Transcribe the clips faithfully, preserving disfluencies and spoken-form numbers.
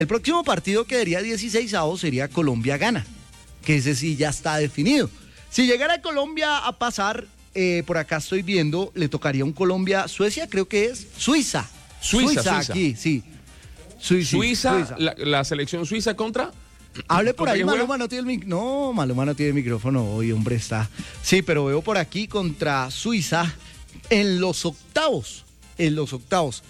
El próximo partido que daría dieciseisavo sería Colombia-Ghana, que ese sí ya está definido. Si llegara Colombia a pasar, eh, por acá estoy viendo, le tocaría un Colombia-Suecia, creo que es Suiza. Suiza, Suiza, Suiza. aquí, sí. Suiza, Suiza, Suiza. La, la selección suiza contra... Hable por ¿Contra ahí, quién juega? Maluma no tiene el mic- No, Maluma no tiene micrófono hoy, hombre, está. Sí, pero veo por aquí contra Suiza en los octavos. En los octavos.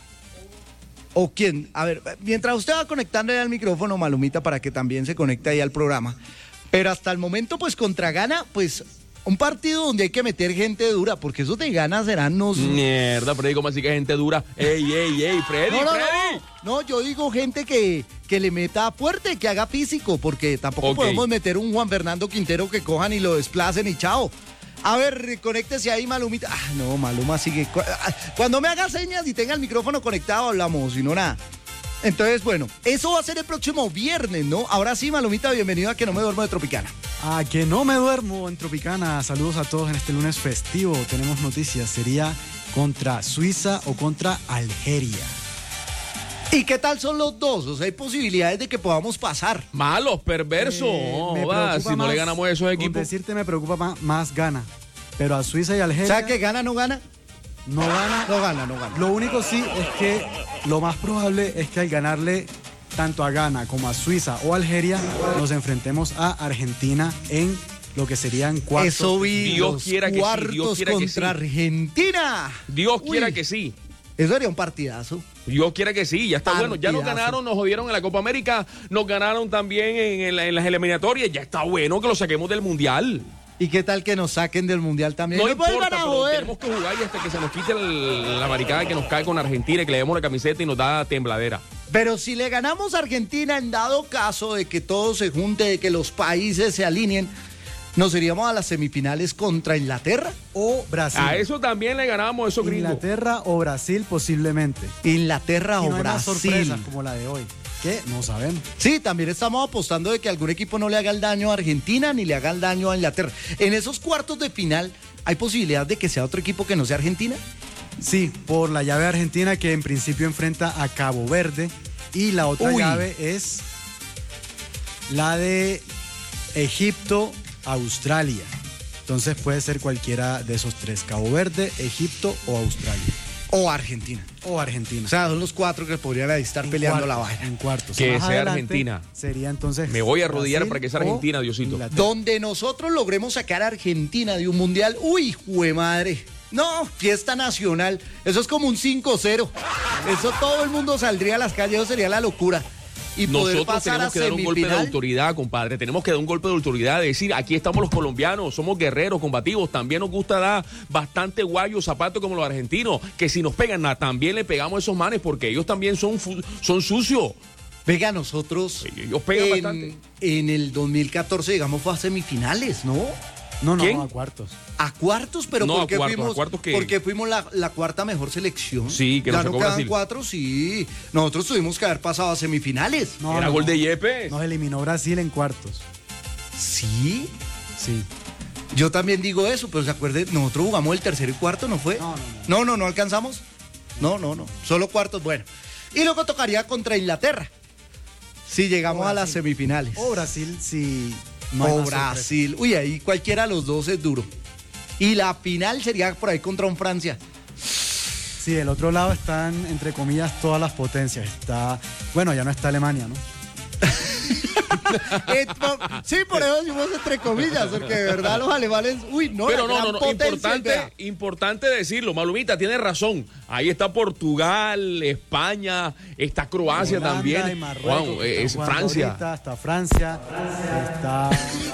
¿O quién? A ver, mientras usted va conectando ahí al micrófono, Malumita, para que también se conecte ahí al programa. Pero hasta el momento, pues contra Ghana, pues un partido donde hay que meter gente dura, porque esos de Ghana serán unos... Mierda, Freddy, ¿cómo así que gente dura? ¡Ey, ey, ey, Freddy, No, no, Freddy! no, no, yo digo gente que, que le meta fuerte, que haga físico, porque tampoco Ok. podemos meter un Juan Fernando Quintero que cojan y lo desplacen y chao. A ver, conéctese ahí, Malumita. Ah, no, Maluma sigue. Cu- ah, Cuando me haga señas y tenga el micrófono conectado, hablamos, si no, nada. Entonces, bueno, eso va a ser el próximo viernes, ¿no? Ahora sí, Malumita, bienvenido a Que No Me Duermo de Tropicana. A que no me duermo en Tropicana. Saludos a todos en este lunes festivo. Tenemos noticias. Sería contra Suiza o contra Algeria. ¿Y qué tal son los dos? O sea, hay posibilidades de que podamos pasar. Malos, perversos. Eh, me Joda, preocupa si no más- le ganamos a esos con equipos. decirte me preocupa más, más gana. Pero a Suiza y O Algeria sea, que gana, no gana. no gana. No gana, no gana. Lo único sí es que lo más probable es que al ganarle tanto a Ghana como a Suiza o Algeria nos enfrentemos a Argentina en lo que serían cuartos. Eso vi Dios los quiera que sí, cuartos Dios quiera que contra sí. Argentina. Dios Uy, quiera que sí. Eso sería un partidazo. Dios quiera que sí, ya está bueno. Ya nos Partidazo. ganaron, nos jodieron en la Copa América, nos ganaron también en, en la- en las eliminatorias. Ya está bueno que lo saquemos del Mundial. ¿Y qué tal que nos saquen del Mundial también? No Nos vuelvan importa, a pero joder. tenemos que jugar y hasta que se nos quite el- la maricada que nos cae con Argentina, que le demos la camiseta y nos da tembladera. Pero si le ganamos a Argentina, en dado caso de que todo se junte, de que los países se alineen, ¿nos iríamos a las semifinales contra Inglaterra? O Brasil. A eso también le ganamos a esos gringos. Inglaterra o Brasil posiblemente. Inglaterra Y o no hay más Brasil. sorpresas como la de hoy. Que no sabemos. Sí, también estamos apostando de que algún equipo no le haga el daño a Argentina ni le haga el daño a Inglaterra. En esos cuartos de final, ¿hay posibilidad de que sea otro equipo que no sea Argentina? Sí, por la llave argentina que en principio enfrenta a Cabo Verde y la otra Uy. llave es la de Egipto, Australia. Entonces puede ser cualquiera de esos tres, Cabo Verde, Egipto o Australia. O Argentina. O Argentina. O sea, son los cuatro que podrían ahí estar En peleando la cuartos, vaina. En cuartos. Que Más sea adelante Argentina. Sería entonces. Me voy a arrodillar Brasil para que sea o Argentina, Diosito. Inglaterra. Donde nosotros logremos sacar a Argentina de un mundial. Uy, jue madre. No, fiesta nacional. Eso es como un cinco cero. Eso todo el mundo saldría a las calles, eso sería la locura. Y poder Nosotros pasar tenemos a que dar un golpe de semifinal. autoridad, compadre. Tenemos que dar un golpe de autoridad, de decir, aquí estamos los colombianos, somos guerreros, combativos. También nos gusta dar bastante guayo, zapatos como los argentinos. Que si nos pegan, na, también le pegamos a esos manes porque ellos también son, fu- son sucios. Venga, nosotros Ellos pegan en, bastante. en el dos mil catorce, digamos, fue a semifinales, ¿no? No, no, ¿Quién? a cuartos. A cuartos, pero No, ¿por a qué cuartos, fuimos? ¿a cuartos qué? Porque fuimos la, la cuarta mejor selección. Sí, que ya nos no sacó quedan Brasil. cuatro, sí. Nosotros tuvimos que haber pasado a semifinales. No, Era no, gol no. de Yepes. Nos eliminó Brasil en cuartos. Sí. Sí. Yo también digo eso, pero se acuerden, nosotros jugamos el tercero y cuarto, ¿no fue? No, no, No, no, no alcanzamos. No, no, no. Solo cuartos, bueno. Y luego tocaría contra Inglaterra. Si llegamos O a las Brasil. semifinales. O Brasil, si no hay o más Brasil. Uy, ahí cualquiera de los dos es duro. Y la final sería por ahí contra un Francia. sorpresa. Sí, del otro lado están, entre comillas, todas las potencias. Está, bueno, ya no está Alemania, ¿no? Eh, no, sí, por eso decimos entre comillas, porque de verdad los alemanes, uy, no, Pero la no, gran no, no, potencia, importante, vea. importante decirlo, Malumita tiene razón. Ahí está Portugal, España, está Croacia Holanda también. y Marruecos, Wow, que es están jugando Francia. ahorita, está Francia, está...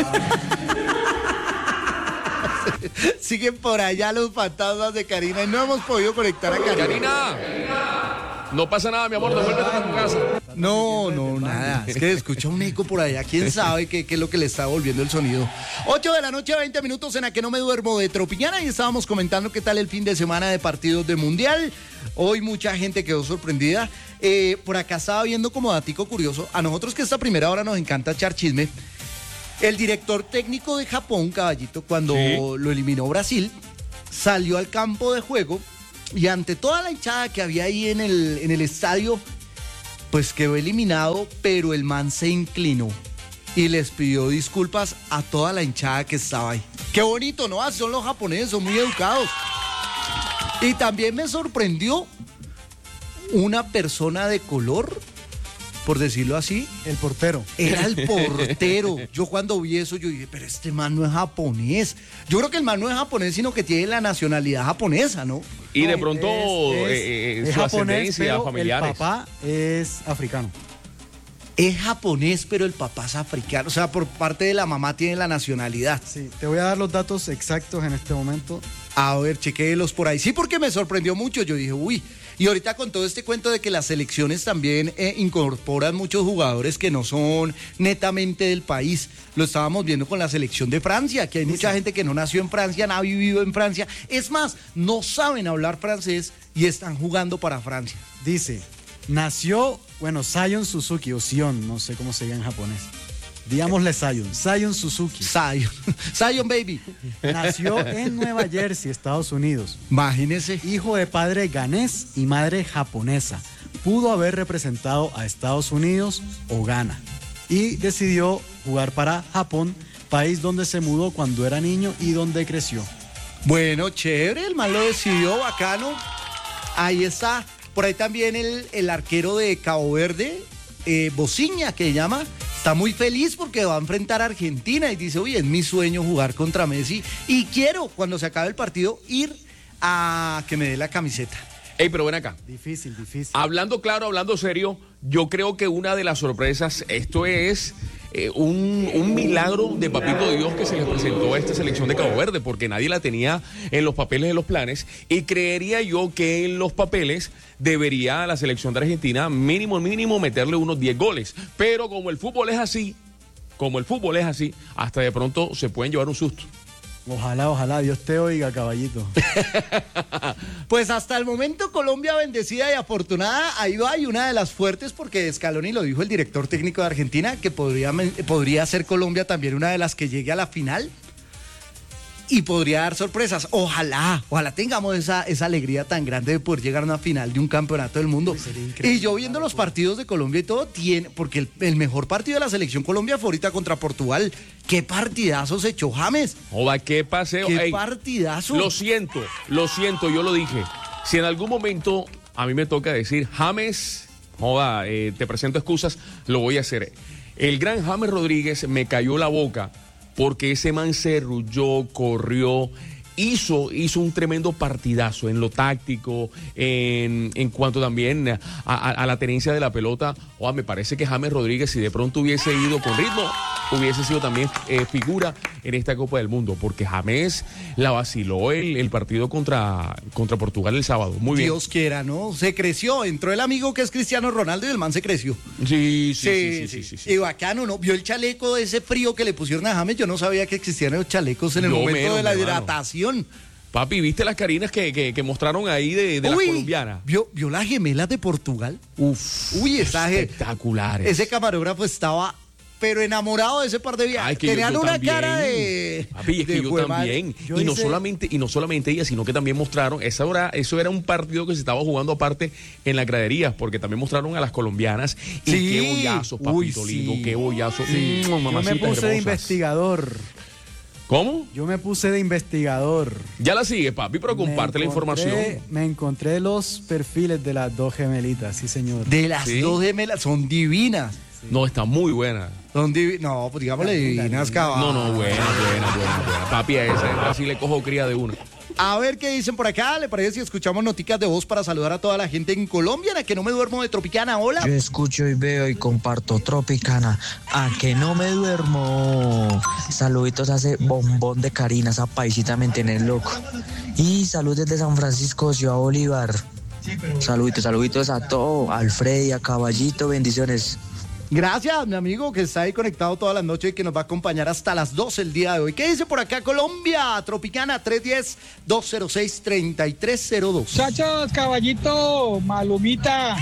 Siguen por allá los fantasmas de Karina y no hemos podido conectar a Karina. Karina, no pasa nada, mi amor, devuélvete a tu casa. No, no, nada. Es que escucha un eco por allá. ¿Quién sabe qué, qué es lo que le está volviendo el sonido? ocho de la noche, veinte minutos en la que no me duermo de Tropicana. Y estábamos comentando qué tal el fin de semana de partidos de Mundial. Hoy mucha gente quedó sorprendida. Eh, por acá estaba viendo como datico curioso. A nosotros que esta primera hora nos encanta echar chisme. El director técnico de Japón, Caballito, cuando Sí. lo eliminó Brasil, salió al campo de juego y ante toda la hinchada que había ahí en el, en el estadio, pues quedó eliminado, pero el man se inclinó y les pidió disculpas a toda la hinchada que estaba ahí. Qué bonito, ¿no? Son los japoneses, son muy educados. Y también me sorprendió una persona de color, por decirlo así. El portero. Era el portero. Yo cuando vi eso, yo dije, pero este man no es japonés. Yo creo que el man no es japonés, sino que tiene la nacionalidad japonesa, ¿no? Y de No, pronto es, es, eh, es su japonés, ascendencia, pero familiares. el papá es africano. Es japonés, pero el papá es africano. O sea, por parte de la mamá tiene la nacionalidad. Sí, te voy a dar los datos exactos en este momento. A ver, chequéelos por ahí. Sí, porque me sorprendió mucho. Yo dije, uy. Y ahorita con todo este cuento de que las selecciones también eh, incorporan muchos jugadores que no son netamente del país. Lo estábamos viendo con la selección de Francia, que hay mucha gente que no nació en Francia, no ha vivido en Francia. Es más, no saben hablar francés y están jugando para Francia. Dice, nació, bueno, Sion Suzuki o Sion, no sé cómo se diga en japonés. Digámosle Sion, Sion Suzuki. Zion, Zion Baby. Nació en Nueva Jersey, Estados Unidos. Imagínense. Hijo de padre ganés y madre japonesa. Pudo haber representado a Estados Unidos o Ghana. Y decidió jugar para Japón, país donde se mudó cuando era niño y donde creció. Bueno, chévere, el man lo decidió, bacano. Ahí está. Por ahí también el, el arquero de Cabo Verde, eh, Bociña, que llama, está muy feliz porque va a enfrentar a Argentina y dice, oye, es mi sueño jugar contra Messi y quiero, cuando se acabe el partido, ir a que me dé la camiseta. Ey, pero ven acá. Difícil, difícil. Hablando claro, hablando serio, yo creo que una de las sorpresas, esto es eh, un, un milagro de papito Dios que se les presentó a esta selección de Cabo Verde, porque nadie la tenía en los papeles de los planes, y creería yo que en los papeles debería la selección de Argentina mínimo, mínimo meterle unos diez goles. Pero como el fútbol es así, como el fútbol es así, hasta de pronto se pueden llevar un susto. Ojalá, ojalá, Dios te oiga, caballito. Pues hasta el momento Colombia bendecida y afortunada, ahí va, y una de las fuertes, porque Scaloni lo dijo el director técnico de Argentina, que podría, podría ser Colombia también una de las que llegue a la final y podría dar sorpresas. Ojalá, ojalá tengamos esa, esa alegría tan grande de poder llegar a una final de un campeonato del mundo. Y yo viendo los partidos de Colombia y todo, tiene, porque el, el mejor partido de la selección Colombia fue ahorita contra Portugal. ¡Qué partidazo se echó James! Joda, qué paseo. ¡Qué Ey, partidazo! Lo siento, lo siento, yo lo dije. Si en algún momento a mí me toca decir, James, joda, eh, te presento excusas, lo voy a hacer. El gran James Rodríguez me cayó la boca porque ese man se rulló, corrió, hizo, hizo un tremendo partidazo en lo táctico, en, en cuanto también a, a, a la tenencia de la pelota. Joda, me parece que James Rodríguez, si de pronto hubiese ido con ritmo, hubiese sido también eh, figura en esta Copa del Mundo, porque James la vaciló el, el partido contra, contra Portugal el sábado. Muy bien. Dios quiera, ¿no? Se creció, entró el amigo que es Cristiano Ronaldo y el man se creció. Sí, sí, sí, sí, sí, sí, sí. Y bacano, ¿no? Vio el chaleco de ese frío que le pusieron a James. Yo no sabía que existían los chalecos en el Yo momento menos, de la mi hermano. hidratación. Papi, ¿viste las carinas que, que, que mostraron ahí de, de las Uy, colombianas? ¿Vio, ¿Vio las gemelas de Portugal? Uf, Uy, esa ge- espectaculares. Ese camarógrafo estaba, pero enamorado de ese par de viajes. Ay, que yo- Tenían yo una también. cara de... Papi, es que de yo jue madre. también. Yo y, no hice- solamente, y no solamente ella, sino que también mostraron, esa hora, eso era un partido que se estaba jugando aparte en las graderías, porque también mostraron a las colombianas. Y Sí. qué bollazos, papito Uy, sí. lindo, qué bollazo. Sí. Mm, Yo me mamacitas puse de hermosas. investigador. ¿Cómo? Yo me puse de investigador. Ya la sigue, papi, pero comparte Me la encontré- información. Me encontré los perfiles de las dos gemelitas, sí señor. De las Sí. dos gemelas, son divinas. No, está muy buena. Son divi- No, pues digámosle divinas, caballo. No, no, buena, buena, buena, buena. Papi, a esa, así le cojo cría de una. A ver qué dicen por acá. ¿Le parece si escuchamos noticas de voz para saludar a toda la gente en Colombia? En la que no me duermo de Tropicana. Hola. Yo escucho y veo y comparto Tropicana, a que no me duermo. Saluditos a ese bombón de Karina, esa paisita me tiene loco. Y saludos desde San Francisco, Ciudad Bolívar. Saluditos, saluditos a todo, a Alfredi, a Caballito, bendiciones. Gracias, mi amigo, que está ahí conectado todas las noches y que nos va a acompañar hasta las doce el día de hoy. ¿Qué dice por acá Colombia? Tropicana tres uno cero, dos cero seis, tres tres cero dos. Muchachos, caballito, Malumita.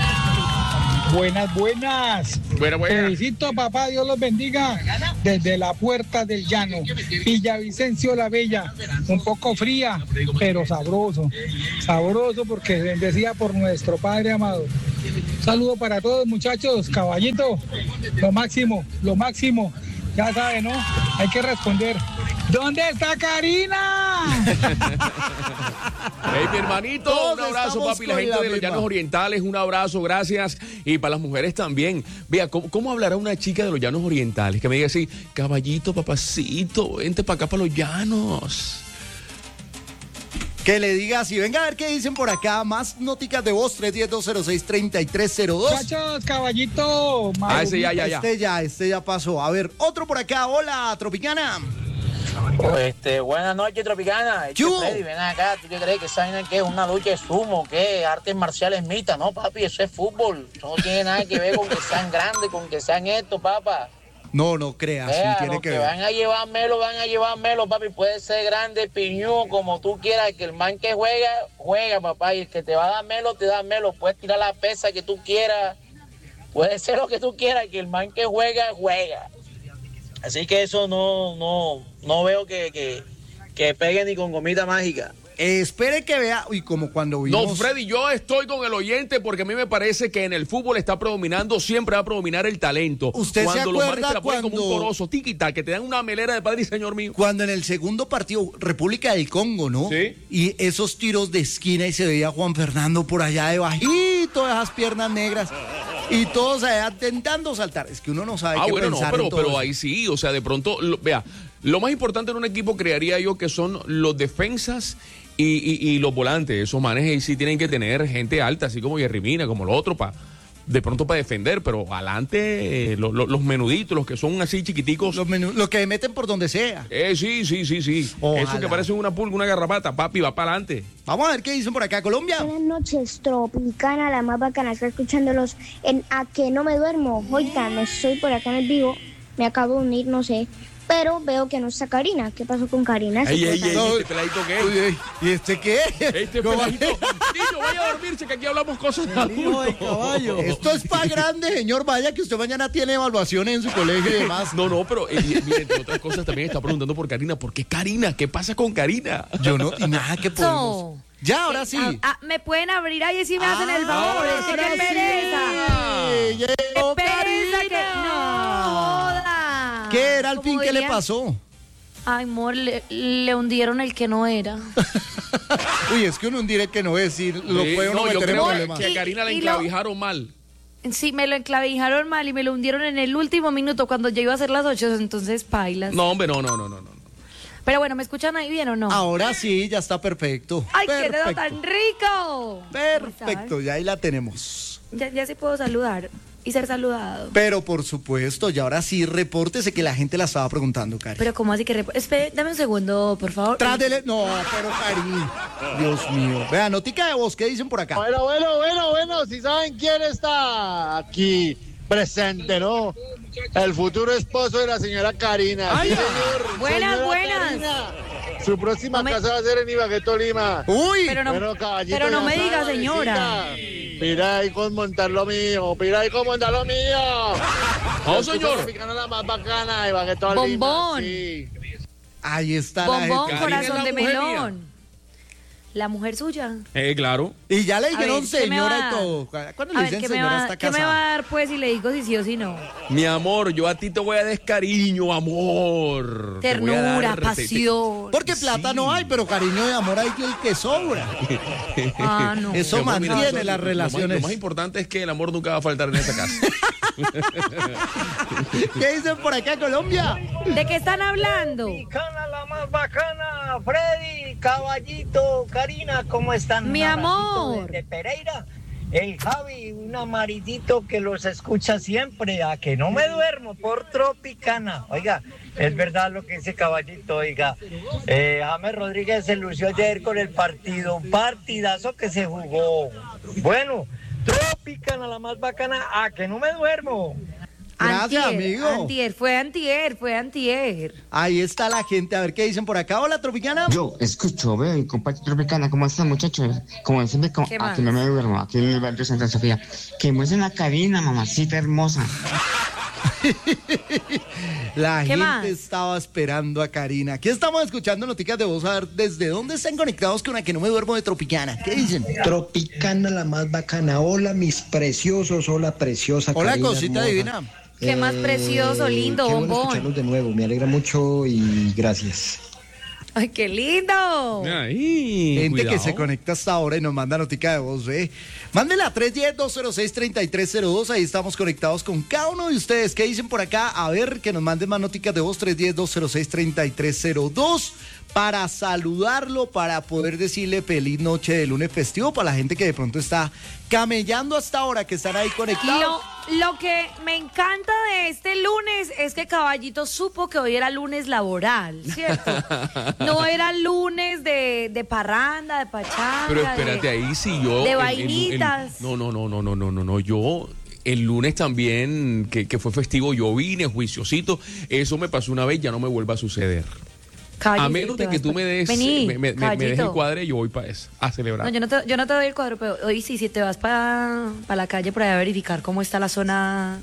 Buenas, buenas. Buena, buena. Felicito, papá, Dios los bendiga. Desde la Puerta del Llano, Villavicencio la Bella. Un poco fría, pero sabroso. Sabroso porque bendecida por nuestro Padre amado. Saludo para todos, muchachos. Caballito, lo máximo, lo máximo. Ya saben, ¿no? Hay que responder. ¿Dónde está Karina? Hey, mi hermanito, Todos un abrazo, papi. La con gente la de los misma. Llanos Orientales, un abrazo, gracias. Y para las mujeres también. Vea, ¿cómo, cómo hablará una chica de los Llanos Orientales? Que me diga así, caballito, papacito, vente para acá, para los llanos. Que le diga así, venga a ver qué dicen por acá, más noticas de voz, tres uno cero, dos cero seis, tres tres cero dos. Muchachos, caballito. Ah, ese ya, ya, ya. Este ya, este ya pasó. A ver, otro por acá, hola, Tropicana. Este, buenas noches, Tropicana. Este, ¿Qué hubo? Freddy, ven acá. ¿Tú qué crees que esa vaina que es una lucha de sumo? ¿Qué? Artes marciales mixtas. No, papi, eso es fútbol. Eso no tiene nada que ver con que sean grandes, con que sean estos, papá. No, no creas, sí Vea, tiene los que que ver. van a llevármelo, van a llevármelo, papi. Puede ser grande, piñón, como tú quieras. Que el man que juega, juega, papá. Y el que te va a dar melo, te da melo. Puedes tirar la pesa que tú quieras. Puede ser lo que tú quieras. Que el man que juega, juega. Así que eso no, no, no veo que, que, que pegue ni con gomita mágica. Eh, espere que vea, uy, como cuando vimos... No, Freddy, yo estoy con el oyente porque a mí me parece que en el fútbol está predominando, siempre va a predominar el talento. ¿Usted se cuando los manes acuerda te la ponen como un cuando- corozo, tiquita, que te dan una melera de padre y señor mío. Cuando en el segundo partido, República del Congo, ¿no? Sí. Y esos tiros de esquina y se veía a Juan Fernando por allá de bajito, esas piernas negras, y todos allá intentando saltar. Es que uno no sabe Ah, qué bueno, no, pensar pero, en todo pero eso. ahí sí, o sea, de pronto, lo- vea, lo más importante en un equipo crearía yo que son los defensas y, y- y los volantes. Esos manes ahí sí tienen que tener gente alta, así como Jerry Mina, como lo otro, para de pronto para defender, pero adelante eh, lo- lo- los menuditos, los que son así chiquiticos. Los menú- lo que meten por donde sea. Eh, sí, sí, sí, sí. Ojalá. Eso que parece una pulga, una garrapata, papi, va para adelante. Vamos a ver qué dicen por acá, Colombia. Buenas noches, Tropicana, la más bacana. Estoy escuchándolos en A Que No Me Duermo. Oigan, estoy por acá en el vivo. Me acabo de unir, no sé. Pero veo que no está Karina. ¿Qué pasó con Karina? ¿Se Ey, puede ey, ey, saber? este peladito qué. Uy, ey, ¿y este qué? Este ¿Cómo peladito. es? Niño, vaya a dormirse, que aquí hablamos cosas de hijo del adultos. caballo. Esto es para grande, señor. Vaya que usted mañana tiene evaluaciones en su colegio y demás. No, no, pero eh, mire, entre otras cosas también está preguntando por Karina. ¿Por qué Karina? ¿Qué pasa con Karina? Yo no, y nada que podemos. No. Ya, ahora sí. Ah, ah, me pueden abrir ahí si me hacen el favor. Ah, Es que ahora qué sí. pereza. Llegó Qué pereza que Karina. no joda. ¿Qué era al Como fin? ¿Qué le dirían, pasó? Ay, amor, le, le hundieron el que no era. Uy, es que uno hundir el que no es, y lo Sí, puede uno no, yo meter en creo que, problemas. que a Karina la Y- y lo- enclavijaron mal. Sí, me lo enclavijaron mal y me lo hundieron en el último minuto cuando ya iba a ser las ocho, entonces pailas. No, hombre, no, no, no, no, no. Pero bueno, ¿me escuchan ahí bien o no? Ahora sí, ya está perfecto. ¡Ay, qué dedo Perfecto. tan rico! Perfecto, ya ahí la tenemos. Ya, ya sí puedo saludar y ser saludado. Pero por supuesto, y ahora sí, repórtese que la gente la estaba preguntando, Cari. Pero ¿cómo así que... rep- Espere, dame un segundo, por favor. Trátele. No, pero Cari. Dios mío. Vea, notica de voz, ¿qué dicen por acá? Bueno, bueno, bueno, bueno, si saben quién está aquí presente, ¿no? El futuro esposo de la señora Karina. Ay, Sí, señor. buenas, Señora buenas. Karina, su próxima No me- casa va a ser en Ibagué, Tolima. Uy, Pero no, Bueno, caballito, pero no ya me sabe, diga, señora. Vanesita. Mira ahí con montar lo mío, mira ahí con montar lo mío. No, El señor. Tropicana la más bacana, Ibagué, Tolima. Bombón. Sí. ahí está Bombón, la gente. Karina es corazón la de mujer melón. La mujer suya. Eh, claro. Y ya le A dijeron ver, ¿qué me va señora a y dar? todo. Cuando A le ver, dicen ¿qué me, señora va, está ¿qué me va a casada. dar pues si le digo si sí o si no? Mi amor, yo a ti te voy a dar cariño, amor. Te voy a Ternura, dar- te- te- pasión. Porque plata no hay, pero cariño y amor hay que el que sobra. Ah, no. Eso Mi amor, mira, mantiene eso- las lo más- relaciones. Lo más importante es que el amor nunca va a faltar en esta casa. ¿Qué dicen por acá, Colombia? ¿De qué están hablando? Tropicana, la más bacana, Freddy, Caballito, Karina, ¿cómo están? Mi Un abracito amor. desde Pereira. El Javi, un amaritito que los escucha siempre, a que no me duermo por Tropicana. Oiga, es verdad lo que dice Caballito, oiga. Eh, James Rodríguez se lució ayer con el partido, un partidazo que se jugó. Bueno, Tropicana, la más bacana, a que no me duermo. Gracias, Antier, amigo. Antier, fue antier, fue antier. Ahí está la gente. A ver qué dicen por acá. Hola, Tropicana. Yo escucho, veo y comparto Tropicana. ¿Cómo están, muchachos? Como siempre, como, ¿Qué aquí más? no me duermo, aquí en el barrio Santa Sofía. Que muestren la Karina, mamacita hermosa. La ¿Qué gente más? estaba esperando a Karina. Aquí estamos escuchando noticias de voz, a ver desde dónde están conectados con la que no me duermo de Tropicana. ¿Qué dicen? Tropicana, la más bacana. Hola, mis preciosos. Hola, preciosa. Hola, Karina cosita hermosa. divina. Qué más precioso, lindo, qué bueno bombón. escucharlos de nuevo. Me alegra mucho y gracias. ¡Ay, qué lindo! Ahí, Gente cuidado. que se conecta hasta ahora y nos manda notica de voz, ¿eh? Mándela a tres uno cero, dos cero seis, tres tres cero dos. Ahí estamos conectados con cada uno de ustedes. ¿Qué dicen por acá? A ver, que nos manden más noticas de voz. tres uno cero, dos cero seis, tres tres cero dos. Para saludarlo, para poder decirle feliz noche de lunes festivo para la gente que de pronto está camellando hasta ahora, que están ahí conectados. Lo, lo que me encanta de este lunes es que Caballito supo que hoy era lunes laboral, ¿cierto? No era lunes de, de parranda, de pachanga. Pero espérate, de, ahí sí yo... de el- el- vainitas. el- no, no, no, no, no, no, no, no, yo... El lunes también, que, que fue festivo, yo vine juiciosito. Eso me pasó una vez, ya no me vuelva a suceder. Caballito, A menos te de que vas tú pa- me des, Vení, me, me- me Caballito. des el cuadre, yo voy para eso, a celebrar. No, yo no, te, yo no te doy el cuadro, pero hoy sí, si te vas para la calle por allá a verificar cómo está la zona,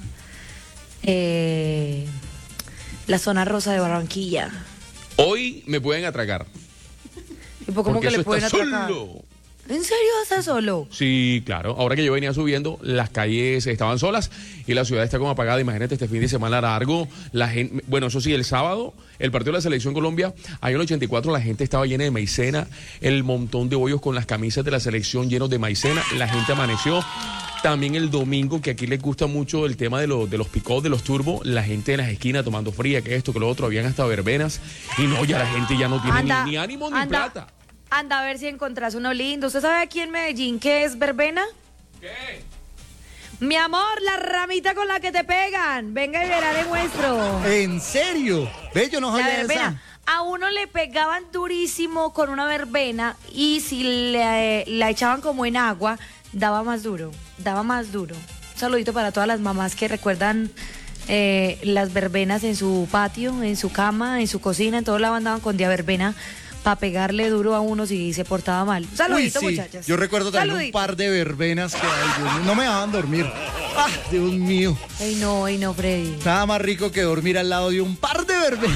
eh, la zona rosa de Barranquilla. Hoy me pueden atracar. ¿Y por cómo Porque que le eso pueden está atracar? solo. ¿En serio está solo? Sí, claro. Ahora que yo venía subiendo, las calles estaban solas y la ciudad está como apagada. Imagínate este fin de semana largo. La gente, bueno, eso sí, el sábado, el partido de la Selección Colombia, ahí en el ochenta y cuatro la gente estaba llena de maicena, el montón de bollos con las camisas de la selección llenos de maicena. La gente amaneció. También el domingo, que aquí les gusta mucho el tema de, los de los picos, de los turbos, la gente en las esquinas tomando fría, que esto, que lo otro, habían hasta verbenas. Y no, ya la gente ya no tiene Anda, ni, ni ánimo ni anda. plata. Anda a ver si encontrás uno lindo. ¿Usted sabe aquí en Medellín qué es verbena? ¿Qué? Mi amor, la ramita con la que te pegan. Venga y verá, le muestro. ¿En serio? Ve, yo no La sabía verbena. esa. A uno le pegaban durísimo con una verbena y si le, la echaban como en agua, daba más duro, daba más duro. Un saludito para todas las mamás que recuerdan eh, las verbenas en su patio, en su cama, en su cocina, en todo lado andaban con día verbena para pegarle duro a uno si se portaba mal. Un saludito, Uy, sí. muchachas. Yo recuerdo también Saludito. un par de verbenas que ay, Dios mío, no me dejaban dormir. Ah, Dios mío. Ay, no, ay, no, Freddy. Nada más rico que dormir al lado de un par de verbenas.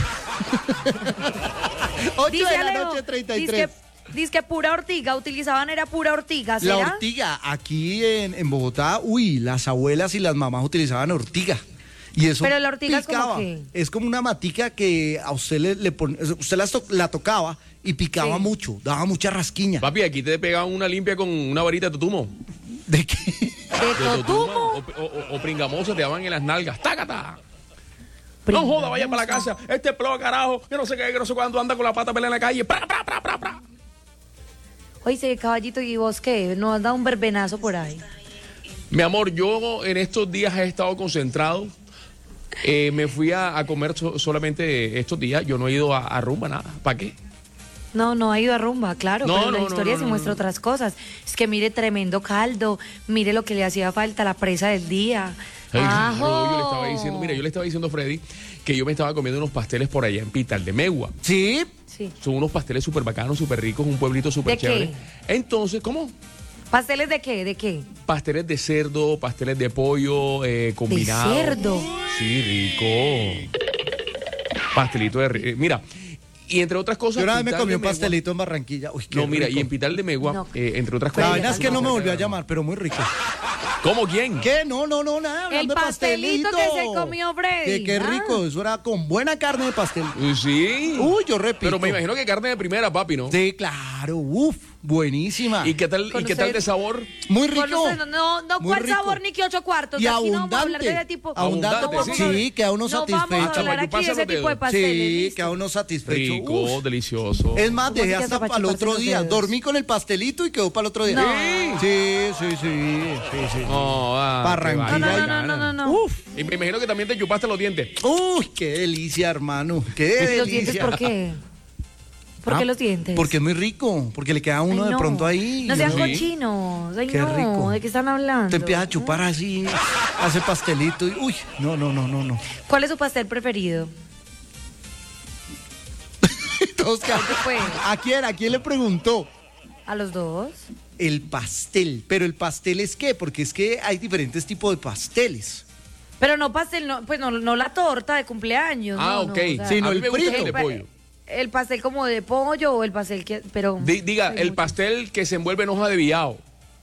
ocho Dice de la Alejo, noche, treinta y dice tres. que, dice que pura ortiga, utilizaban era pura ortiga, ¿será? La ortiga, aquí en, en Bogotá, uy, las abuelas y las mamás utilizaban ortiga. Y eso Pero la ortiga es como picaba. qué? Es como una matica que a usted le, le pone, usted la, to- la tocaba y picaba Sí. mucho, daba mucha rasquiña. Papi, aquí te pegaban una limpia con una varita de totumo. ¿De qué? De De totumo. O, o, o- o pringamosa te daban en las nalgas. ¡Tácata! No joda, vaya para la casa. Este pelo carajo. Yo no sé qué, yo no sé cuándo anda con la pata pelea en la calle. ¡Pra, pra, pra, pra, pra! Oye, caballito, ¿y vos qué? ¿No has dado un verbenazo por ahí? Mi amor, yo en estos días he estado concentrado. Eh, me fui a, a comer so- solamente estos días. Yo no he ido a, a rumba, nada. ¿Para qué? No, no ha ido a rumba, claro, No, pero la no, no, historia no, sí no, muestra no. otras cosas. Es que mire tremendo caldo, mire lo que le hacía falta, la presa del día. Ay, ¡Ajo! no, yo le estaba diciendo, mira, yo le estaba diciendo a Freddy que yo me estaba comiendo unos pasteles por allá en Pital de Megua. Sí. Sí. Son unos pasteles súper bacanos, súper ricos, un pueblito súper ¿De qué? chévere. Entonces, ¿cómo? ¿Pasteles de qué? ¿De qué? Pasteles de cerdo, pasteles de pollo, eh, combinados. ¿De cerdo? Sí, rico. Pastelito de... ri- eh, mira, y entre otras cosas... Yo una vez me Pital comí de un Megua- pastelito en Barranquilla. Uy, qué No, mira, rico. y en Pital de Megua, No. eh, entre otras La cosas... vaina es que no me volvió a llamar, pero muy rico. ¿Cómo? ¿Quién? ¿Qué? No, no, no, nada. El hablando de pastelito que se comió Freddy. Que qué Ah. rico, eso era con buena carne de pastel. Eh, Sí. Uy, yo repito. Pero me imagino que carne de primera, papi, ¿no? Sí, claro, uf, buenísima. ¿Y qué tal, Con y qué tal usted- de sabor? Muy Con rico. usted, no, no, no muy ¿cuál rico. sabor ni que ocho cuartos? Y Aquí no vamos a hablar abundante. de ese tipo. Abundante, no vamos a sí. hablar- Sí, queda uno no vamos satisfecho. a hablar aquí de Pásame ese los tipo de dedos. pasteles. Sí, listo. queda uno satisfecho. Rico, Uf. delicioso. Es más, ¿Cómo dejé así que hasta hasta para el para otro chuparse los día. dedos? Dormí con el pastelito y quedó para el otro día. No. Sí, sí, sí, sí, sí, sí. Oh, ah, qué Barranquilla. No, no, vaina no, no, no, no. Uf, Y me imagino que también te chupaste los dientes. uy, qué delicia, hermano. Qué ¿Y delicia. los dientes por qué? ¿Por Ah, qué los dientes? Porque es muy rico, porque le queda a uno Ay, de no. pronto ahí. No sean Sí. cochinos. Ay, Qué no. rico. ¿De qué están hablando? Te empieza a chupar así, hace pastelito y uy, no, no, no, no, no. ¿Cuál es su pastel preferido? Todos ca- ¿Qué fue? ¿A quién? ¿A quién le preguntó? ¿A los dos? El pastel, pero el pastel es qué, porque es que hay diferentes tipos de pasteles. Pero no pastel, no, pues no, no la torta de cumpleaños. Ah, no, ok. No, o sea, Sino a mí el me gusta frito. el de pollo. El pastel como de pollo o el pastel que, pero... Di- diga, Hay el mucho. pastel que se envuelve en hoja de villao.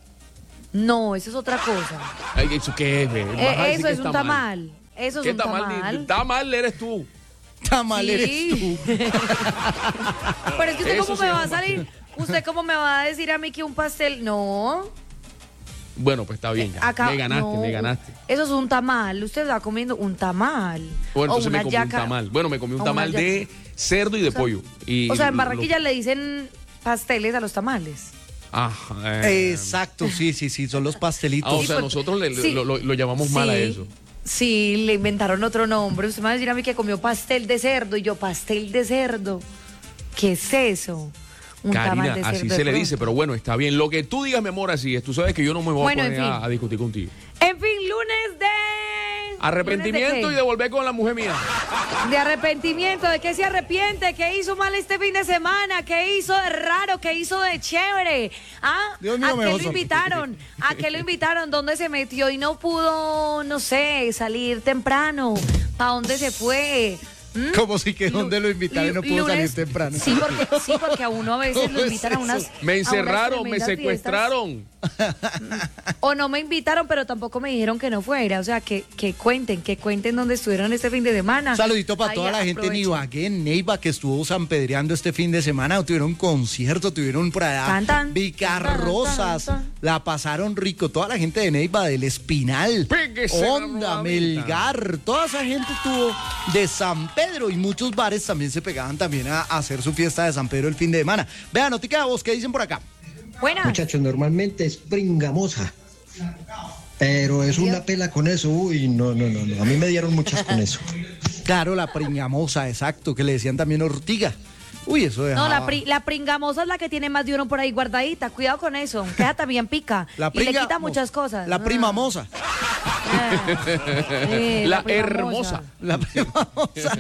No, eso es otra cosa. Ay, ¿eso qué es? ve? Vas a Eh, decir eso que es un está mal. tamal. Eso es ¿Qué un tamal? tamal. Tamal eres tú. Tamal Sí. eres tú. Pero es que usted Eso cómo se me va a llama salir, usted cómo me va a decir a mí que un pastel, no. Bueno, pues está bien. ya. Acá, me ganaste, no. me ganaste. Eso es un tamal. Usted está comiendo un tamal. Bueno, O entonces me una comí un yaca- tamal. Bueno, me comí un o una tamal yaca. de cerdo y de pollo. Y O sea, en lo- Barranquilla le dicen pasteles a los tamales. Ajá. eh. Exacto, sí, sí, sí, son los pastelitos. Ah, o sea, pues, nosotros le- sí. lo, lo- lo llamamos mal a Sí. eso. Sí, le inventaron otro nombre. Usted me va a decir a mí que comió pastel de cerdo y yo, pastel de cerdo. ¿Qué es eso? Un tamal Karina, de cerdo así de se le dice, pronto. pero bueno, está bien. Lo que tú digas, mi amor, así es. Tú sabes que yo no me voy Bueno, a en poner a, fin. a discutir contigo. En fin, lunes de... Arrepentimiento ¿Lunes de y qué? de volver con la mujer mía. De arrepentimiento, ¿de qué se arrepiente? ¿Qué hizo mal este fin de semana? ¿Qué hizo de raro? ¿Qué hizo de chévere? ¿Ah? Dios mío, ¿A me qué lo oso. invitaron? ¿A qué lo invitaron? ¿Dónde se metió y no pudo, no sé, salir temprano? ¿Para dónde se fue? ¿Mm? Como si que donde lo invitaron y no pudo salir Lunes- temprano. Sí porque, sí, porque a uno a veces ¿Cómo lo es invitan a eso? unas. Me a unas encerraron, me tremendas secuestraron. fiestas. O no me invitaron, pero tampoco me dijeron que no fuera. O sea, que, que cuenten, que cuenten dónde estuvieron este fin de semana. Un saludito para Ahí toda la gente en aprovechen. Ibagué, en Neiva, que estuvo sanpedreando este fin de semana. Tuvieron concierto, tuvieron por allá Tan, tan, bicarrosas. tan, tan, tan. La pasaron rico. Toda la gente de Neiva, del Espinal, Péguese la Honda, rodadita. Melgar. Toda esa gente estuvo de San Pedro y muchos bares también se pegaban también a, a hacer su fiesta de San Pedro el fin de semana. Vean, notica vos, ¿qué dicen por acá? Buenas. Muchachos, normalmente es pringamosa. Pero es una pela con eso. Uy, no, no, no, no. A mí me dieron muchas con eso. Claro, la pringamosa, exacto, que le decían también ortiga. Uy, eso dejaba... No, la, pri- la pringamosa es la que tiene más de uno por ahí guardadita. Cuidado con eso. Queda también pica. La y le pringa- quita muchas cosas. La Ah. primamosa. Ah. Sí, La primamosa. hermosa. La primamosa.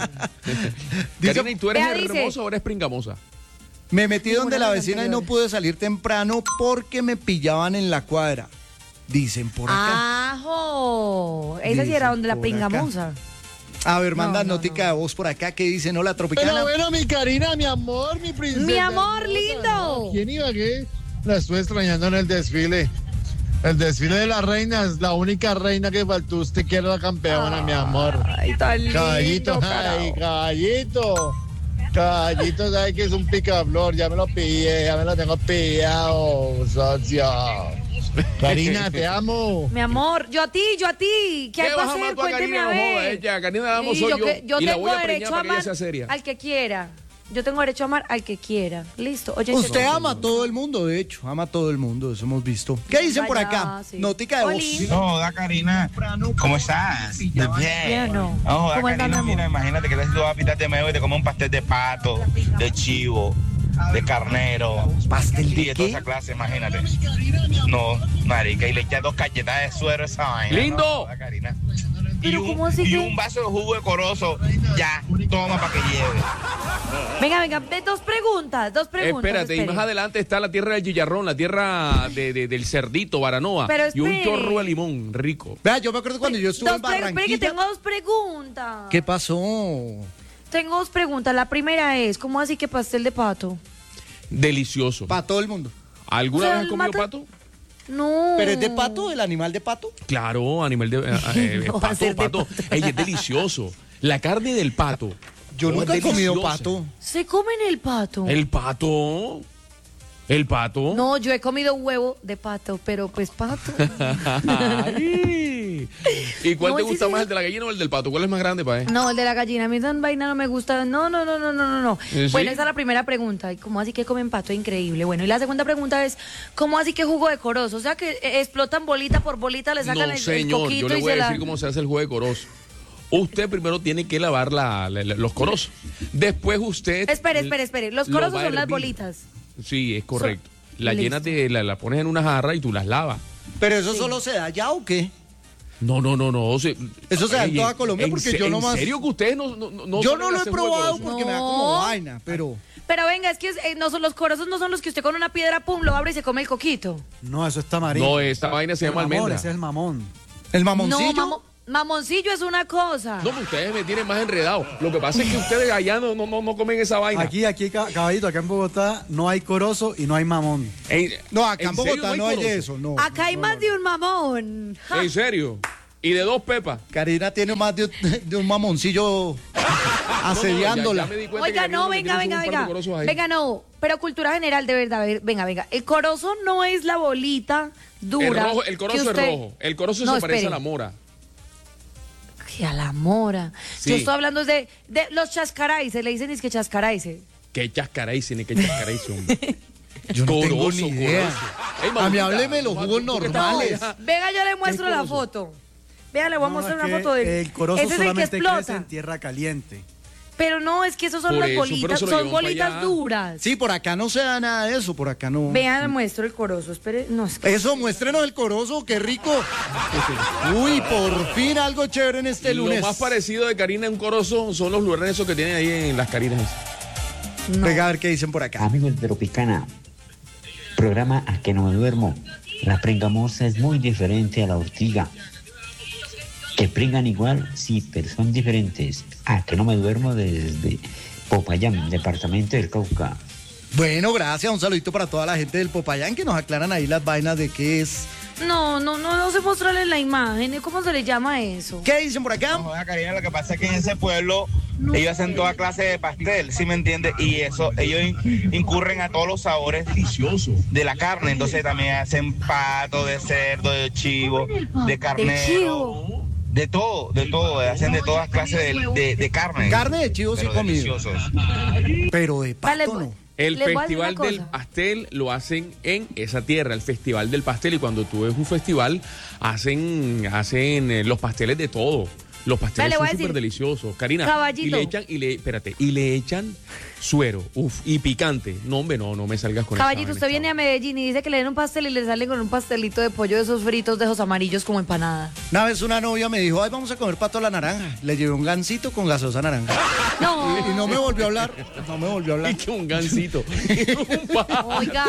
Dice- Karina, ¿y tú eres Vea, dice- hermosa o eres pringamosa? Me metí Ninguna donde de la las vecina y no anteriores. pude salir temprano porque me pillaban en la cuadra. Dicen por acá. ¡Ajo! Esa sí Dicen era donde la por pringamosa. A ver, manda no, notica de voz por acá que dicen hola tropicana. Bueno, bueno, mi Karina, mi amor, mi princesa. Mi amor hermosa, lindo. ¿no? ¿Quién iba a qué? La estuve extrañando en el desfile. El desfile de las reinas, la única reina que faltó usted que era la campeona, mi amor. Ay, tan lindo, Caballito, ay, carajo. caballito. Caballito, sabe que es un picaflor, ya me lo pillé, ya me lo tengo pillado, socio. Karina, te amo. Mi amor, yo a ti, yo a ti. ¿Qué hay ¿Qué para vas a amar hacer? tú a Cuénteme Karina? a No jodas, ver. ella, Karina la amo Sí, soy yo. que- yo y la tengo voy a preñar derecho a para que ella amar sea seria. al que quiera. Yo tengo derecho a amar al que quiera. Listo. Oye, Usted ¿qué- ama a todo el mundo, de hecho, ama a todo el mundo, eso hemos visto. ¿Qué dicen por Vaya, acá? sí. Notica de voz. Oli. No, hola Karina, ¿cómo estás? De bien. Bien, no. No, joda, ¿Cómo estás, Karina, mi amor? mira, imagínate que tú vas a pitarte medio y te comes un pastel de pato, de chivo, de carnero. ¿Pastel de y de toda qué? esa clase, imagínate. No, marica, y le echas dos cachetas de suero a esa vaina. ¡Lindo! No, joda, Karina. Y Pero un, ¿cómo así y que- un vaso de jugo de corozo, ya, toma para que lleve. Venga, venga, de dos preguntas, dos preguntas. Espérate, y espere. más adelante está la tierra del chillarrón, la tierra de, de- del cerdito, Baranoa. Pero y un espere. chorro de limón rico. Vea, yo me acuerdo cuando yo estuve Dos en pre- espere que Barranquilla. tengo dos preguntas. ¿Qué pasó? Tengo dos preguntas. La primera es, ¿cómo así que pastel de pato? Delicioso. Para todo el mundo. ¿Alguna O sea, vez has el comido mata- pato? No. ¿Pero es de pato, el animal de pato? Claro, animal de... eh, eh, No va a ser pato, de pato. Ey, es delicioso. La carne del pato. Yo Oh, nunca he es comido deliciosa. pato. ¿Se comen el pato? ¿El pato? ¿El pato? No, yo he comido huevo de pato, pero pues pato. Ay. ¿Y cuál No, te ese gusta sí más, es- el de la gallina o el del pato? ¿Cuál es más grande para él? No, el de la gallina, a mí esa vaina no me gusta. No, no, no, no, no, no, no. ¿Sí? Bueno, esa es la primera pregunta. ¿Y cómo así que comen pato? Increíble. Bueno, y la segunda pregunta es, ¿cómo así que jugo de corozo? O sea, que eh, explotan bolita por bolita, le sacan No, el, el señor, coquito yo le y voy a se la... decir cómo se hace el jugo de corozo. Usted primero tiene que lavar la- la- la- los corozos. Después usted... Espere, espere, espere. Los lo corozos va a son las hervir. bolitas. Sí, es correcto. La Listo. llenas de... La, la pones en una jarra y tú las lavas. ¿Pero eso solo se da allá o qué? No, no, no, no. se- Eso se da en Oye, toda Colombia ¿en porque se- yo nomás- ¿En serio que ustedes no, no, no Yo saben no lo he hacer jugo de probado corozo? porque me da No. como vaina, pero... Pero venga, es que eh, no son los corozos no son los que usted con una piedra, pum, lo abre y se come el coquito. No, eso es tamarindo. No, esta vaina se El llama mamón, almendra. ese es el mamón. ¿El No, mamoncillo? mamo- mamoncillo es una cosa. No, ustedes me tienen más enredado. Lo que pasa es que ustedes allá no, no, no, no comen esa vaina. Aquí, aquí, caballito, acá en Bogotá no hay corozo y no hay mamón. Ey, No, acá en, Bogotá serio no hay, corozo? eso, no. Acá hay más de un mamón. Ja. ¿En serio? ¿Y de dos pepas? Karina tiene más de, un- de un mamoncillo asediándola. Ya- ya me di cuenta que Oiga, Karina no, lo que venga, tiene son venga, un par de venga. corozos ahí. Venga, no. Pero cultura general, de verdad, a ver, venga, venga. El corozo no es la bolita dura. El, rojo, el corozo que usted- es rojo. El corozo No, se parece espere. a la mora. Que a la mora. Sí. Yo estoy hablando de, de los chascaraices, le dicen es que chascaraice. Qué chascaraice, ni qué chascaraice, hombre. Yo no tengo Corozo, ni idea. corozo. Ey, A mí mamita, hábleme de los mamá, jugos ¿tú qué estás normales. allá? Venga, yo le muestro la corozo? foto. Vea, le voy a No, mostrar es una que foto de el corozo Ese es el que solamente crece explota. en tierra caliente. Pero no, es que esos son Por las eso, pero bolitas, eso lo son llevan pa' bolitas allá. duras. Sí, por acá no se da nada de eso, por acá no. Vean, le muestro el corozo. Espere, no, es que Eso, muéstrenos el corozo, qué rico. Uy, por fin algo chévere en este lunes. Lo más parecido de Karina a un corozo son los lugares esos que tienen ahí en las Carinas. no. Venga a ver qué dicen por acá. Amigos de Tropicana, programa A que no me duermo. La pringamosa es muy diferente a la ortiga. Que pringan igual, sí, pero son diferentes. A que no me duermo desde Popayán, departamento del Cauca. Bueno, gracias. Un saludito para toda la gente del Popayán que nos aclaran ahí las vainas de qué es. No, no, no, no sé mostrarles la imagen. ¿Cómo se le llama eso? ¿Qué dicen por acá? No, joda, Karina, lo que pasa es que en ese pueblo ellos hacen toda clase de pastel, ¿sí me entiendes? Y eso, ellos in- incurren a todos los sabores deliciosos de la carne. Entonces también hacen pato, de cerdo, de chivo, de carnero. De chivo. De todo, de todo, hacen de todas clases de, de, de carne. Carne de chivo sí pero he comido. deliciosos. Pero de Vale, pato no. El Les voy a decir festival una del cosa. pastel lo hacen en esa tierra, el festival del pastel. Y cuando tú ves un festival, hacen, hacen eh, los pasteles de todo. Los pasteles Vale, voy a son súper decir, deliciosos. Karina, caballito. y le echan, y le, espérate, y le echan suero, uf, y picante. No, hombre, no, no me salgas con Caballito, esa usted vaina, viene a Medellín y dice que le den un pastel y le sale con un pastelito de pollo de esos fritos de esos amarillos como empanada. Una vez una novia me dijo, ay, vamos a comer pato a la naranja. Le llevé un gansito con gaseosa naranja. No. Y, y no me volvió a hablar. No me volvió a hablar. Y que un gansito. un pájaro. Oiga,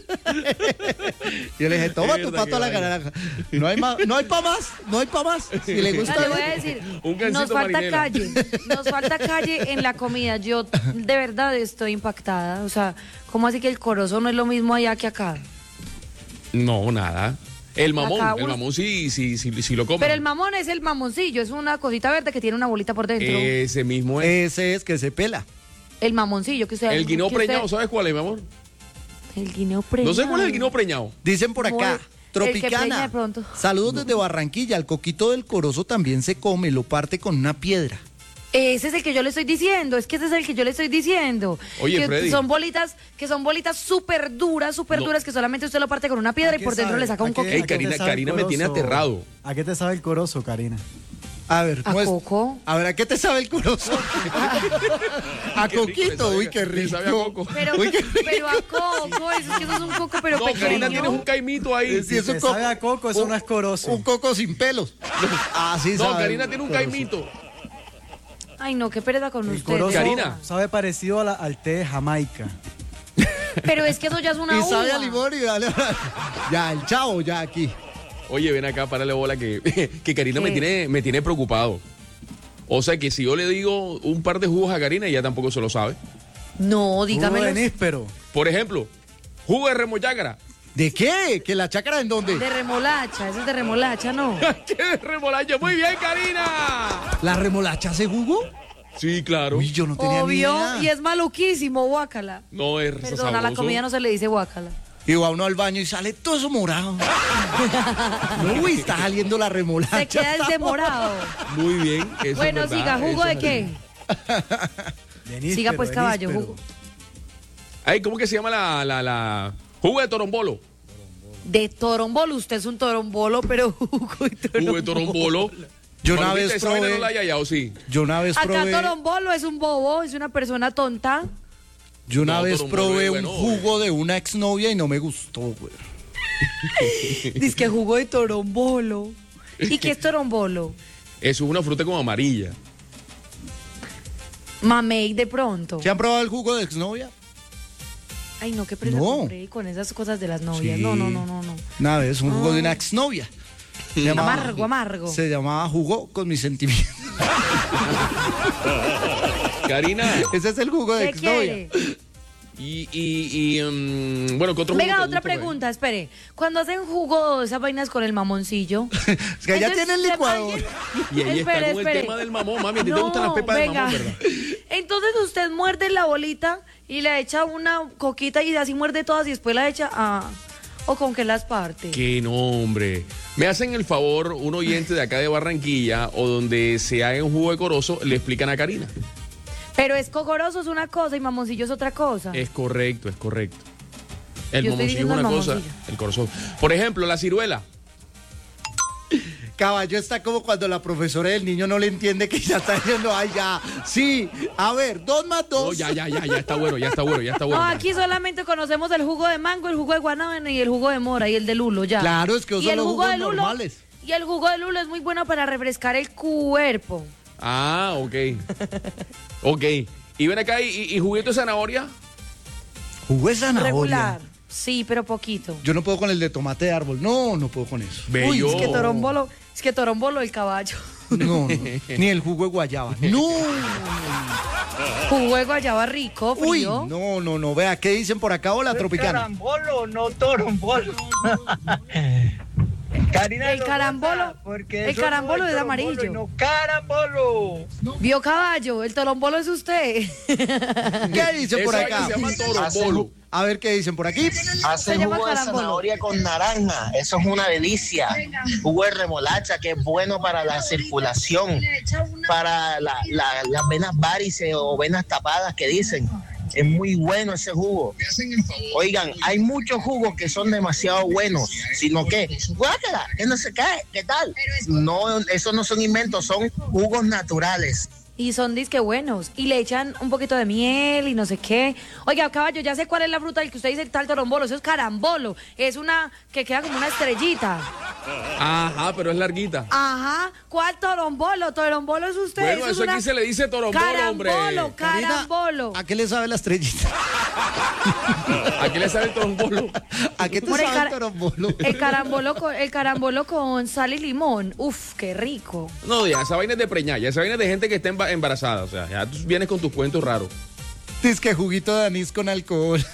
Yo le dije, toma Es tu verdad pato a la que vaina. naranja. No hay más, no hay pa' más, no hay pa' más. Si le gusta. le voy a decir, Un gansito nos falta marinela. calle, nos falta calle en la comida. Yo de verdad estoy impactada. O sea, ¿cómo así que el corozo no es lo mismo allá que acá? No, nada. El mamón, Acá, el uy. mamón sí, sí, sí, sí lo comen. Pero el mamón es el mamoncillo, es una cosita verde que tiene una bolita por dentro. Ese mismo es. Ese es que se pela. El mamoncillo que usted el guineo que usted- preñado, ¿sabes cuál es, mi amor? El guineo preñado. No sé cuál es el guineo preñado. Dicen por acá, Muy- el que preña Tropicana. de pronto. Saludos desde Barranquilla. El coquito del corozo también se come, lo parte con una piedra. Ese es el que yo le estoy diciendo, es que ese es el que yo le estoy diciendo. Oye, que Freddy. son bolitas, que son bolitas súper duras, súper No. duras, que solamente usted lo parte con una piedra ¿A y qué por dentro sabe? le saca ¿A un qué- coquito. Ey, a qué te Karina- sabe el Karina me tiene corozo? aterrado. ¿A qué te sabe el corozo, Karina? A ver, ¿A pues, coco? a ver, ¿a qué te sabe el corozo? A Qué rico, coquito, le sabe- uy, qué le sabe a rico. coco. Pero, Uy, qué rico. pero a coco, eso es que eso es un coco, pero No, pequeño. Karina, tienes un caimito ahí. Sí, es un te coco. sabe a coco, eso Un- no es corozo. Un coco sin pelos. Así No, sabe. Karina tiene un caimito. Ay, no, qué pereza con El ustedes. corozo Karina. sabe parecido a la- al té de Jamaica. Pero es que eso ya es una Y uva. sabe a limón y dale. Ya, el chavo, ya aquí. Oye, ven acá, párale bola que, que Karina me ¿Qué? tiene, me tiene preocupado. O sea que si yo le digo un par de jugos a Karina, ella tampoco se lo sabe. No, Jugo dígamelo. de níspero. Por ejemplo, jugo de remojágara. ¿De qué? ¿Que la chácara en dónde? De remolacha, eso es de remolacha, ¿no? ¡Qué remolacha! ¡Muy bien, Karina! ¿La remolacha hace jugo? Sí, claro. Uy, yo no tenía ni Obvio, idea. y es maluquísimo, guácala. No es Perdona, a la comida no se le dice guácala. Y va uno al baño y sale todo eso morado. Uy, está saliendo la remolacha. Se queda el demorado. Muy bien. Eso Bueno, es verdad, siga, ¿jugo eso de es qué? De níspero, Siga pues, de caballo, níspero. jugo. Ay, ¿cómo que se llama la, la, la... jugo de torombolo? De torombolo, usted es un torombolo, pero jugo de torombolo. Jugo de torombolo. Yo una Manolita, vez esa vaina probé- no la haya hallado, sí. Yo una vez Acá probé. torombolo es un bobo, es una persona tonta. Yo una No, vez torombolo probé es un bueno, jugo de una exnovia y no me gustó, güey. Dice que jugo de torombolo. ¿Y qué es torombolo? Eso es una fruta como amarilla. Mamey de pronto. ¿Se han probado el jugo de exnovia? Ay, no, qué presa No. compré con esas cosas de las novias. Sí. No, no, no, no, no. Una vez, un jugo Ah. de una exnovia. Se llamaba- Amargo, amargo. Se llamaba Jugo con mis sentimientos. Karina. Ese es el jugo de ¿Qué exnovia. quiere? Y, y, y um, bueno, ¿qué otro jugo Venga, te otra gusta, güey? pregunta, espere. Cuando hacen jugo, esas vainas con el mamoncillo. Es que ya Entonces, tienen se- licuador. Y ahí está Espere, con el espere. tema del mamón, mami. A ti te No, gustan las pepas venga. de mamón, ¿verdad? Entonces usted muerde la bolita y le echa una coquita y así muerde todas y después la echa a... ¿O con qué las parte? Que no, hombre. Me hacen el favor, un oyente de acá de Barranquilla o donde se haga un jugo de corozo, le explican a Karina. Pero es cocoroso es una cosa y mamoncillo es otra cosa. Es correcto, es correcto. El Yo estoy mamoncillo es diciendo una el cosa, mamoncillo. el corozo. Por ejemplo, la ciruela. Caballo está como cuando la profesora del niño no le entiende que ya está diciendo, ay, ya. Sí, a ver, dos más dos. No, ya, ya, ya, ya está bueno, ya está bueno, ya está bueno. No, aquí solamente conocemos el jugo de mango, el jugo de guanábana y el jugo de mora y el de lulo, ya. Claro, es que Y son el los jugo jugos de lulo- normales. Y el jugo de lulo es muy bueno para refrescar el cuerpo. Ah, ok. Ok. Y ven acá, ¿y, y juguito de zanahoria? Jugo de zanahoria. Regular. Sí, pero poquito. Yo no puedo con el de tomate de árbol. No, no puedo con eso. Uy, es que torombolo, es que torombolo el caballo. No, no. Ni el jugo de guayaba. No. Jugo de guayaba rico, Uy, frío. no, no, no. Vea, ¿qué dicen por acá? Hola, Tropicana. Carambolo, no torombolo. Karina El lo carambolo, bota, porque el eso carambolo no es torombolo amarillo. y No, carambolo. Vio caballo, el torombolo es usted. ¿Qué dicen por Esa acá? vaina se llama torombolo. A ver qué dicen por aquí. Hace Se llama jugo de carambolo. zanahoria con naranja, eso es una delicia. Jugo de remolacha, que es bueno para la circulación, para la- la- las venas varices o venas tapadas que dicen. Es muy bueno ese jugo. Oigan, hay muchos jugos que son demasiado buenos, sino que, guácala, que no se cae, ¿qué tal? No, esos no son inventos, son jugos naturales. Y son disque buenos. Y le echan un poquito de miel y no sé qué. Oiga, caballo, ya sé cuál es la fruta del que usted dice el tal torombolo. Eso es carambolo. Es una que queda como una estrellita. Ajá, pero es larguita. Ajá. ¿Cuál torombolo? Torombolo es usted. Bueno, es eso una- aquí se le dice torombolo, hombre. Carambolo, Karina, carambolo. ¿A qué le sabe la estrellita? ¿A qué le sale el torombolo? ¿A qué te Por el sabe el cara- torombolo? El carambolo con, el carambolo con sal y limón. Uf, qué rico. No, ya, esa vaina es de preñar, ya esa vaina es de gente que está emba- embarazada. O sea, ya tú vienes con tus cuentos raros. Dice que juguito de anís con alcohol.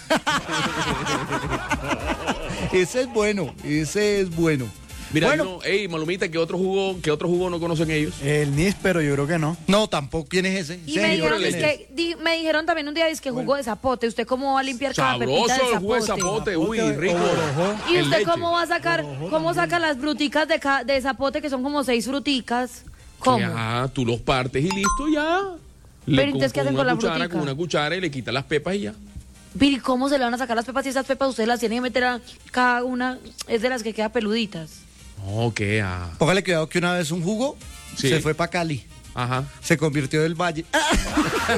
Ese es bueno, ese es bueno. Mira, bueno, no, ey, Malumita, ¿qué otro jugo, qué otro jugo no conocen ellos? El níspero, yo creo que no. no, tampoco. ¿Quién es ese? Y Sí, me dijeron, ¿quién es es? que, di- me dijeron también un día es que jugo de zapote. ¿Usted cómo va a limpiar cada pepita Sabroso de el jugo de zapote? zapote, uy, rico. ¿Y En usted leche. cómo va a sacar, cómo saca las fruticas de, ca- de zapote, que son como seis fruticas? ¿Cómo? Ya, tú los partes y listo, ya. Pero entonces, ¿qué hacen una con la cuchara, frutica? con una cuchara y le quitas las pepas y ya. Pero ¿y cómo se le van a sacar las pepas si esas pepas ustedes las tienen que meter a cada una? Es de las que queda peluditas. No, ¿qué? Ah. Póngale cuidado que una vez un jugo Sí. se fue para Cali. Ajá. Se convirtió del valle.